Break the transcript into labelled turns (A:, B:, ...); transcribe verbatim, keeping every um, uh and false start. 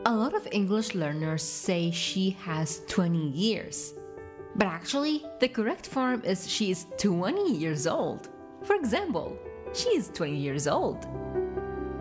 A: A lot of English learners say she has twenty years. But actually, the correct form is she is twenty years old. For example, she is twenty years old.